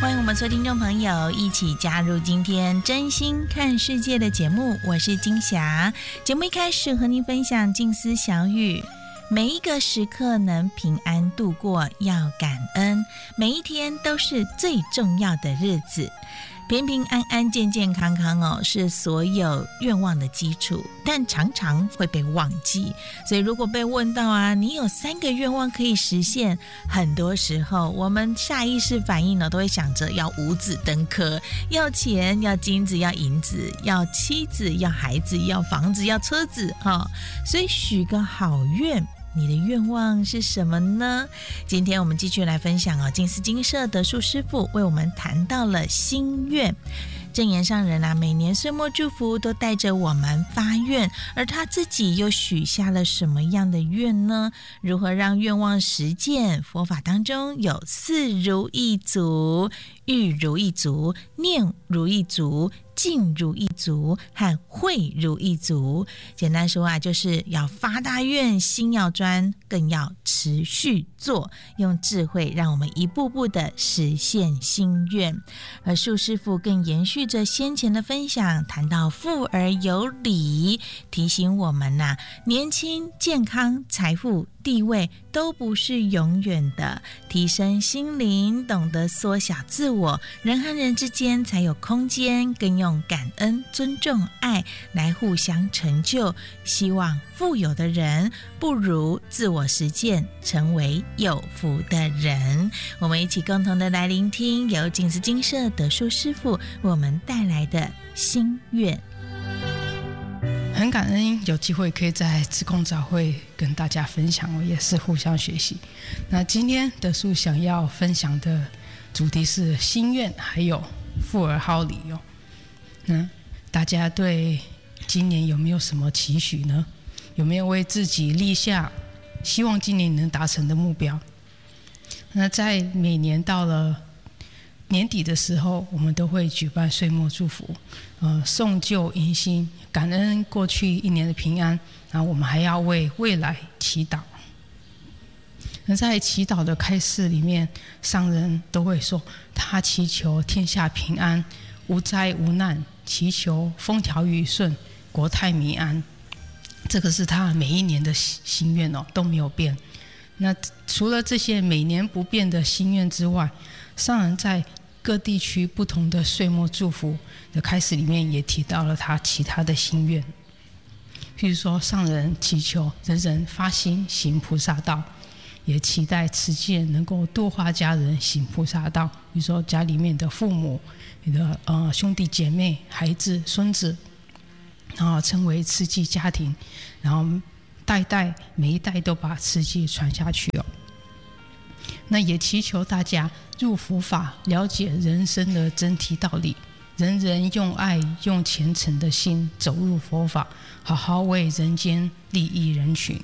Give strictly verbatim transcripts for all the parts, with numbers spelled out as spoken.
欢迎我们所有听众朋友一起加入今天真心看世界的节目，我是金霞。节目一开始和您分享静思小语，每一个时刻能平安度过要感恩，每一天都是最重要的日子。平平安安健健康康哦，是所有愿望的基础，但常常会被忘记。所以如果被问到啊，你有三个愿望可以实现，很多时候我们下意识反应呢，都会想着要五子登科，要钱，要金子，要银子，要妻子，要孩子，要房子，要车子哈、哦。所以许个好愿，你的愿望是什么呢？今天我们继续来分享哦，静思精舍德树师父为我们谈到了心愿。正言上人啊，每年岁末祝福都带着我们发愿，而他自己又许下了什么样的愿呢？如何让愿望实践？佛法当中有四如意足、欲如意足、念如意足、静如意足和慧如意足。简单说啊，就是要发大愿，心要专，更要持续做，用智慧让我们一步步的实现心愿。而树师父更延续着先前的分享，谈到富而有礼，提醒我们啊，年轻、健康、财富、地位都不是永远的，提升心灵，懂得缩小自我，人和人之间才有空间，更用感恩、尊重、爱来互相成就。希望富有的人不如自我实践，成为有福的人。我们一起共同的来聆听由静思精舍德树师父为我们带来的心愿。 很感恩有机会可以在志工早会跟大家分享，我也是互相学习。那今天德树想要分享的主题是心愿，还有富而好礼哦。那大家对今年有没有什么期许呢？有没有为自己立下希望今年能达成的目标？那在每年到了年底的时候，我们都会举办岁末祝福，呃，送旧迎新，感恩过去一年的平安，然后我们还要为未来祈祷。那在祈祷的开示里面，上人都会说，他祈求天下平安，无灾无难，祈求风调雨顺，国泰民安。这个是他每一年的心愿哦，都没有变。那除了这些每年不变的心愿之外，上人在各地区不同的岁末祝福的开始里面也提到了他其他的心愿，譬如说上人祈求人人发心行菩萨道，也期待持戒能够度化家人行菩萨道，比如说家里面的父母、你的呃兄弟姐妹、孩子、孙子，然后成为慈济家庭，然后代代每一代都把慈济传下去哦。那也祈求大家入佛法，了解人生的真谛道理，人人用爱用虔诚的心走入佛法，好好为人间利益人群。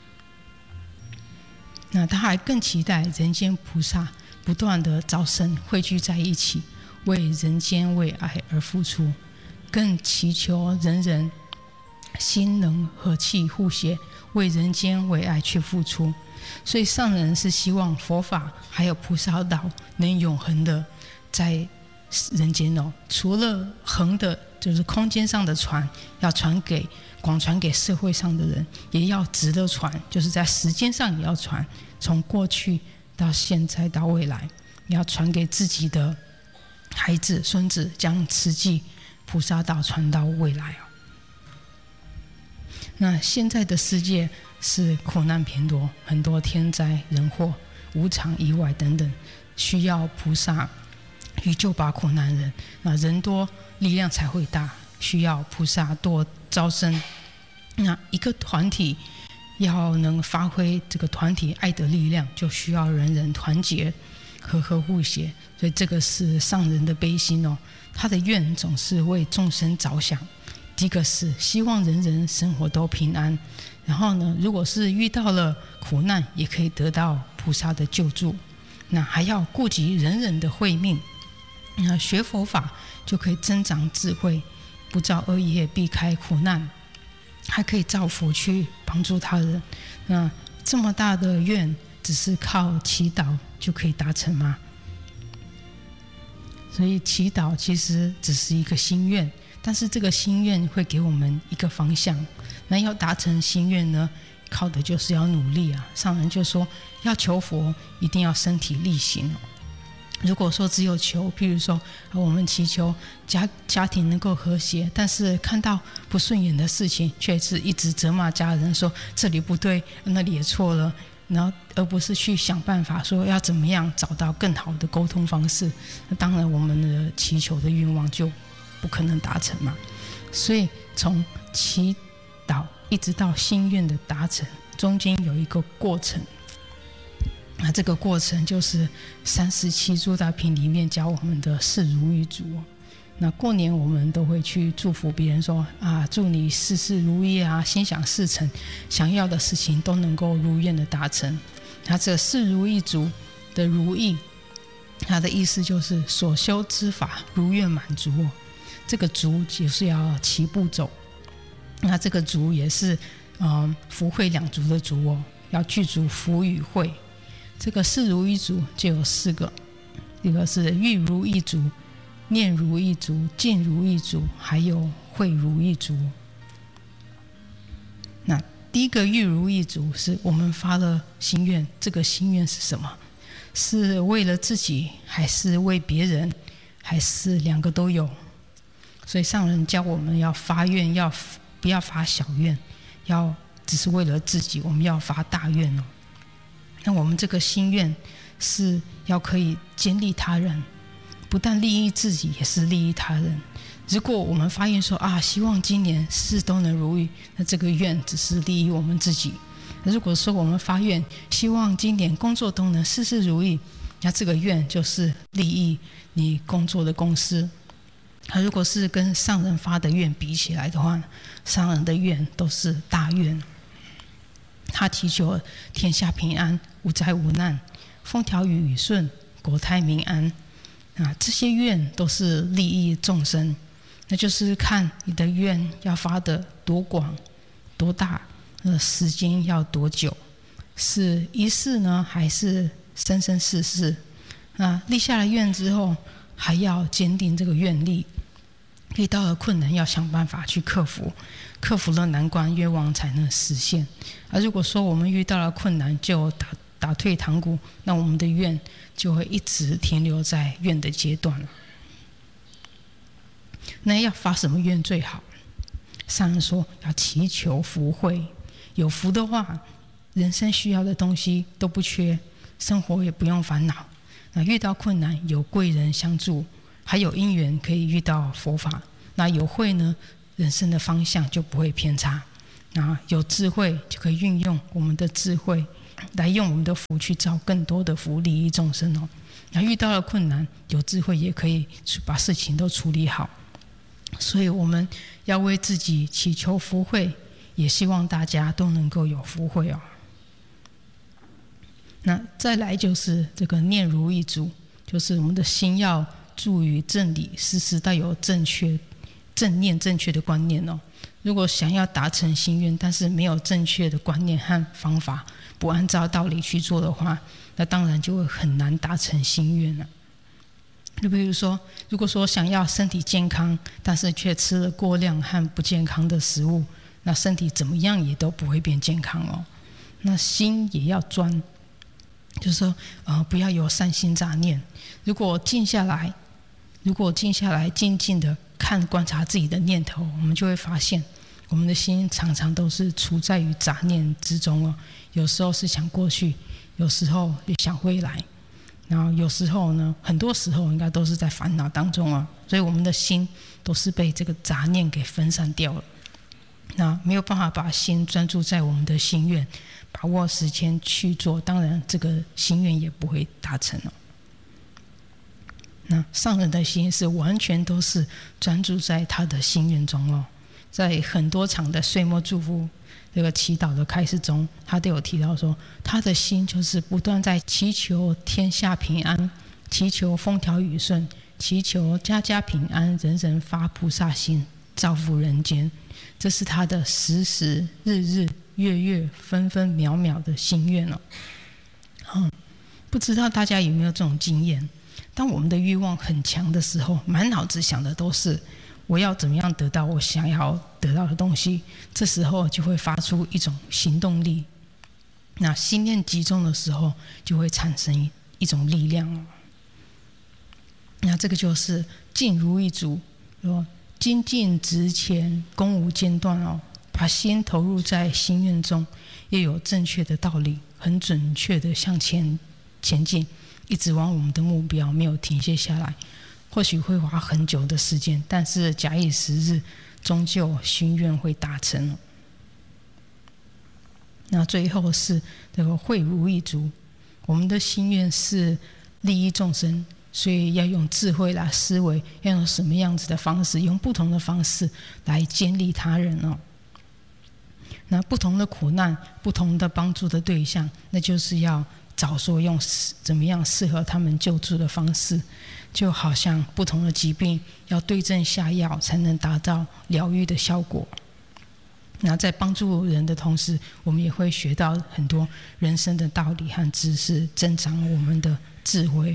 那他还更期待人间菩萨不断的早生汇聚在一起，为人间为爱而付出，更祈求人人心能和气互协，为人间为爱去付出。所以上人是希望佛法还有菩萨道能永恒的在人间哦，除了横的就是空间上的传，要传给广传给社会上的人，也要直的传，就是在时间上也要传，从过去到现在到未来，也要传给自己的孩子孙子，将慈济菩萨道传到未来哦。那现在的世界是苦难偏多，很多天灾人祸、无常意外等等，需要菩萨去救拔苦难人。那人多力量才会大，需要菩萨多招生。那一个团体要能发挥这个团体爱的力量，就需要人人团结、和和互协。所以这个是上人的悲心哦，他的愿总是为众生着想。第一个是希望人人生活都平安，然后呢，如果是遇到了苦难，也可以得到菩萨的救助。那还要顾及人人的慧命，那学佛法就可以增长智慧，不造恶业，避开苦难，还可以造福去帮助他人。那这么大的愿，只是靠祈祷就可以达成吗？ 所以祈祷其实只是一个心愿，但是这个心愿会给我们一个方向。那要达成心愿呢，靠的就是要努力啊。上人就说，要求佛一定要身体力行。如果说只有求，譬如说我们祈求家家庭能够和谐，但是看到不顺眼的事情，却是一直责骂家人，说这里不对，那里也错了，然后而不是去想办法说要怎么样找到更好的沟通方式，那当然我们的祈求的愿望就不可能达成嘛。所以从祈祷一直到心愿的达成，中间有一个过程。那这个过程就是三十七诸大品里面教我们的事如意足。那过年我们都会去祝福别人说啊，祝你事事如意啊，心想事成，想要的事情都能够如愿的达成。那这事如意足的如意，它的意思就是所修之法如愿满足哦。这个足就是要齐步走，那这个足也是嗯福慧两足的足哦，要具足福与慧。这个事如意足就有四个，一个是欲如意足、念如意足、境如意足，还有慧如意足。那第一个欲如意足是我们发了心愿，这个心愿是什么？是为了自己，还是为别人，还是两个都有？所以上人教我们要发愿，要不要发小愿，要只是为了自己，我们要发大愿哦。那我们这个心愿是要可以兼利他人，不但利益自己，也是利益他人。如果我们发愿说啊，希望今年事事都能如意，那这个愿只是利益我们自己。如果说我们发愿希望今年工作都能事事如意，那这个愿就是利益你工作的公司。那如果是跟上人发的愿比起来的话，上人的愿都是大愿。他祈求天下平安，无灾无难，风调雨顺，国泰民安啊，这些愿都是利益众生。那就是看你的愿要发的多广多大，呃，时间要多久，是一世呢，还是生生世世？啊，立下了愿之后，还要坚定这个愿力。遇到了困难，要想办法去克服，克服了难关，愿望才能实现。而如果说我们遇到了困难就打打退堂鼓，那我们的愿就会一直停留在愿的阶段。那要发什么愿最好？上人说要祈求福慧，有福的话，人生需要的东西都不缺，生活也不用烦恼。那遇到困难有贵人相助，还有因缘可以遇到佛法，那有慧呢，人生的方向就不会偏差。那有智慧就可以运用我们的智慧来用我们的福去造更多的福，利益众生哦。那遇到了困难，有智慧也可以把事情都处理好。所以我们要为自己祈求福慧，也希望大家都能够有福慧哦。那再来就是这个念如意足，就是我们的心要住于正理，时时带有正确正念正确的观念哦。如果想要达成心愿，但是没有正确的观念和方法，不按照道理去做的话，那当然就会很难达成心愿了。就比如说，如果说想要身体健康，但是却吃了过量和不健康的食物，那身体怎么样也都不会变健康哦。那心也要专，就是说，呃，不要有善心杂念。如果静下来，如果静下来，静静的看观察自己的念头，我们就会发现，我们的心常常都是处在于杂念之中哦。有时候是想过去，有时候也想未来，然后有时候呢，很多时候应该都是在烦恼当中啊。所以我们的心都是被这个杂念给分散掉了，那没有办法把心专注在我们的心愿，把握时间去做，当然这个心愿也不会达成哦。那上人的心是完全都是专注在他的心愿中哦。在很多场的岁末祝福这个祈祷的开示中，他都有提到说，他的心就是不断在祈求天下平安，祈求风调雨顺，祈求家家平安，人人发菩萨心，造福人间。这是他的时时日日月月分分秒秒的心愿哦。嗯，不知道大家有没有这种经验？ 当我们的欲望很强的时候，满脑子想的都是我要怎么样得到我想要得到的东西，这时候就会发出一种行动力。那心念集中的时候，就会产生一种力量。那这个就是静如一竹，说精进直前，功无间断哦。把心投入在心愿中，也有正确的道理，很准确的向前前进，一直往我们的目标，没有停歇下来。或许会花很久的时间，但是假以时日，终究心愿会达成。那最后是这个慧如一竹，我们的心愿是利益众生，所以要用智慧来思维，要用什么样子的方式，用不同的方式来建立他人哦。那不同的苦难，不同的帮助的对象，那就是要找说用怎么样适合他们救助的方式，就好像不同的疾病要对症下药，才能达到疗愈的效果。那在帮助人的同时，我们也会学到很多人生的道理和知识，增长我们的智慧。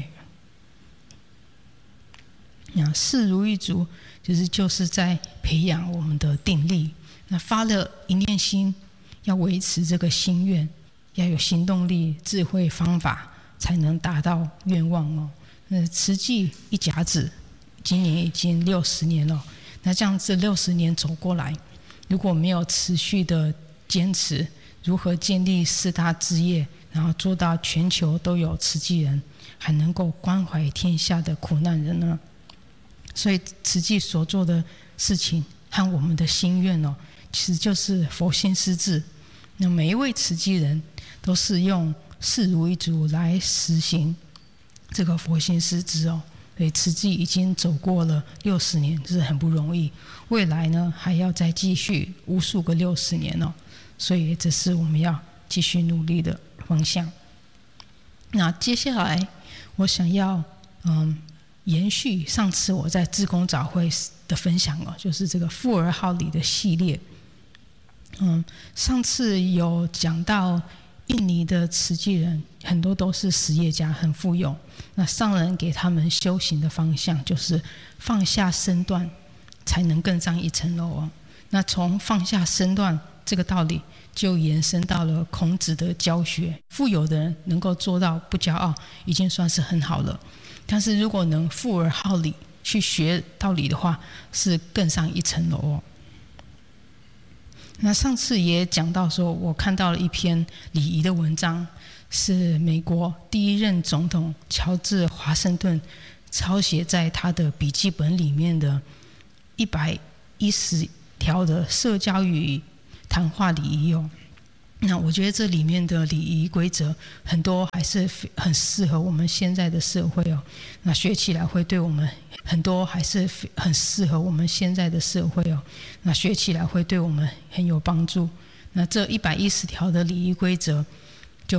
那事如一竹，就是就是在培养我们的定力。那发了一念心，要维持这个心愿，要有行动力、智慧方法，才能达到愿望哦。那慈济一甲子，今年已经六十年了。那这样这六十年走过来，如果没有持续的坚持，如何建立四大志业，然后做到全球都有慈济人，还能够关怀天下的苦难人呢？所以慈济所做的事情和我们的心愿哦，其实就是佛心施治。那每一位慈济人都是用事如一竹来实行这个佛心施治哦。所以慈济已经走过了六十年，这是很不容易。未来呢，还要再继续无数个六十年哦。所以这是我们要继续努力的方向。那接下来我想要嗯。延续上次我在志工早会的分享哦，就是这个富而好礼的系列。嗯，上次有讲到印尼的慈济人很多都是实业家，很富有。那上人给他们修行的方向就是放下身段，才能更上一层楼哦。那从放下身段这个道理，就延伸到了孔子的教学。富有的人能够做到不骄傲，已经算是很好了。但是如果能富而好礼，去学道理的话，是更上一层楼哦。那上次也讲到说，我看到了一篇礼仪的文章，是美国第一任总统乔治华盛顿抄写在他的笔记本里面的一百一十条的社交与谈话礼仪哦。那我觉得这里面的礼仪规则很多还是很适合我们现在的社会哦。那学起来会对我们很多还是很适合我们现在的社会哦。那学起来会对我们很有帮助。那这一百一十条的礼仪规则，